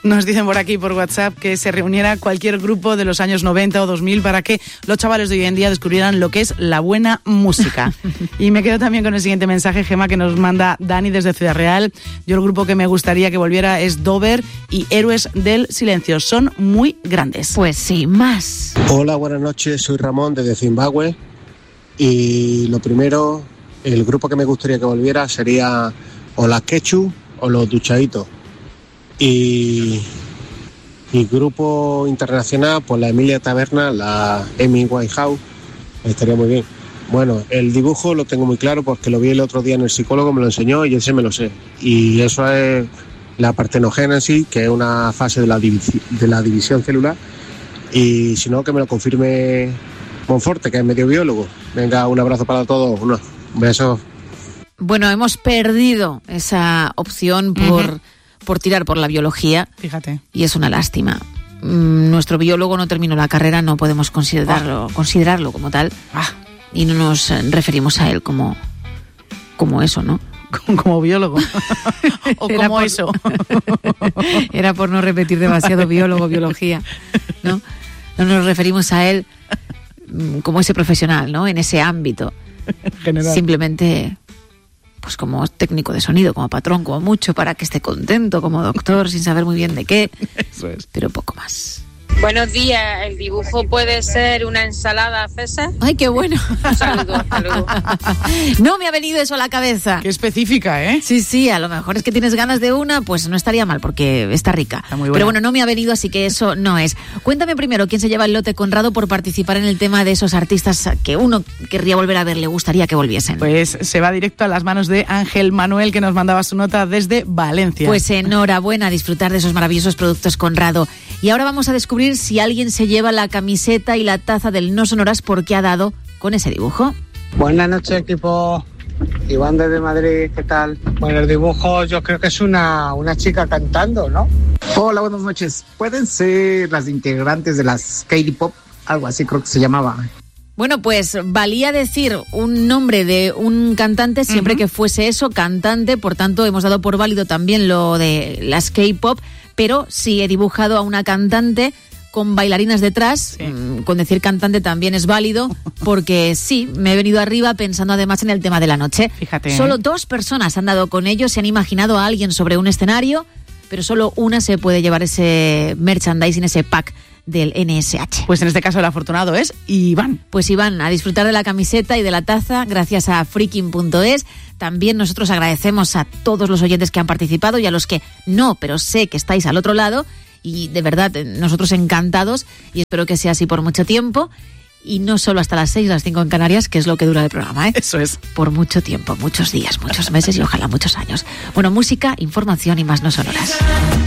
Nos dicen por aquí, por WhatsApp, que se reuniera cualquier grupo de los años 90 o 2000 para que los chavales de hoy en día descubrieran lo que es la buena música. Y me quedo también con el siguiente mensaje, Gemma, que nos manda Dani desde Ciudad Real. Yo el grupo que me gustaría que volviera es Dover y Héroes del Silencio. Son muy grandes. Pues sí, más. Hola, buenas noches. Soy Ramón desde Zimbabue. Y lo primero, el grupo que me gustaría que volviera sería o las Quechu o los Duchaditos. Y grupo internacional, pues la Emilia Taberna, la Amy Winehouse, estaría muy bien. Bueno, el dibujo lo tengo muy claro porque lo vi el otro día en el psicólogo, me lo enseñó y ese me lo sé. Y eso es la partenogénesis, que es una fase de la división celular. Y si no, que me lo confirme Monforte, que es medio biólogo. Venga, un abrazo para todos, un beso. Bueno, hemos perdido esa opción por tirar por la biología. Fíjate. Y es una lástima. Nuestro biólogo no terminó la carrera, no podemos considerarlo como tal. Y no nos referimos a él como eso, ¿no? Como biólogo. O Era como eso. Era por no repetir demasiado biólogo, biología, ¿no? No nos referimos a él como ese profesional, ¿no? En ese ámbito. General. Simplemente, pues como técnico de sonido, como patrón, como mucho, para que esté contento, como doctor, sin saber muy bien de qué. Eso es. Pero poco más. Buenos días, el dibujo puede ser una ensalada César. ¡Ay, qué bueno! Un saludo, hasta luego. No me ha venido eso a la cabeza. Qué específica, ¿eh? Sí, a lo mejor es que tienes ganas de una, pues no estaría mal porque está rica. Está muy buena. Pero bueno, no me ha venido, así que eso no es. Cuéntame primero quién se lleva el lote Conrado por participar en el tema de esos artistas que uno querría volver a ver, le gustaría que volviesen. Pues se va directo a las manos de Ángel Manuel, que nos mandaba su nota desde Valencia. Pues enhorabuena, a disfrutar de esos maravillosos productos Conrado. Y ahora vamos a descubrir si alguien se lleva la camiseta y la taza del No Sonoras porque ha dado con ese dibujo. Buenas noches, equipo. Iván desde Madrid, ¿qué tal? Bueno, el dibujo yo creo que es una chica cantando, ¿no? Hola, buenas noches. ¿Pueden ser las integrantes de las K-pop? Algo así creo que se llamaba. Bueno, pues valía decir un nombre de un cantante siempre que fuese eso, cantante, por tanto hemos dado por válido también lo de las K-pop, pero sí he dibujado a una cantante con bailarinas detrás, con decir cantante también es válido, porque sí, me he venido arriba pensando además en el tema de la noche. Fíjate. Solo 2 personas han dado con ello, se han imaginado a alguien sobre un escenario, pero solo una se puede llevar ese merchandising, ese pack del NSH. Pues en este caso el afortunado es Iván. Pues Iván, a disfrutar de la camiseta y de la taza gracias a freaking.es. También nosotros agradecemos a todos los oyentes que han participado y a los que no, pero sé que estáis al otro lado. Y de verdad, nosotros encantados y espero que sea así por mucho tiempo. Y no solo hasta las 6, las 5 en Canarias, que es lo que dura el programa, ¿eh? Eso es. Por mucho tiempo, muchos días, muchos meses y ojalá muchos años. Bueno, música, información y más no sonoras.